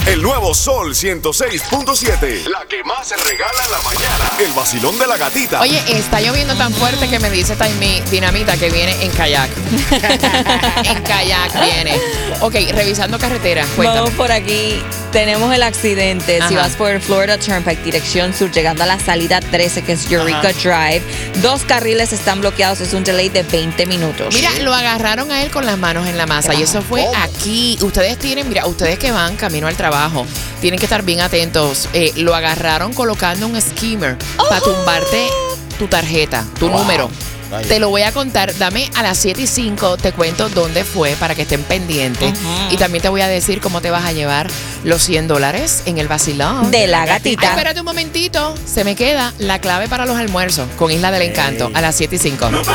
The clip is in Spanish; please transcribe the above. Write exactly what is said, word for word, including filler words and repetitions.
El nuevo Sol ciento seis punto siete. La que más se regala en la mañana. El vacilón de la gatita. Oye, está lloviendo tan fuerte que me dice Taimi Dinamita que viene en kayak. En kayak viene. Ok, revisando carretera. Cuéntame. Vamos por aquí. Tenemos el accidente. Ajá. Si vas por el Florida Turnpike, dirección sur, llegando a la salida trece, que es Eureka Ajá. Drive. Dos carriles están bloqueados. Es un delay de veinte minutos. Mira, lo agarraron a él con las manos en la masa y eso fue ¿Cómo? aquí. Ustedes tienen, mira, ustedes que van camino al trabajo, tienen que estar bien atentos. Eh, lo agarraron colocando un skimmer para tumbarte tu tarjeta, tu Wow. número. Vaya. Te lo voy a contar. Dame a las siete y cinco, te cuento dónde fue para que estén pendientes. Ujú. Y también te voy a decir cómo te vas a llevar los cien dólares en el vacilón. De la Ay, gatita. espérate un momentito. Se me queda la clave para los almuerzos con Isla del Encanto a las siete y cinco.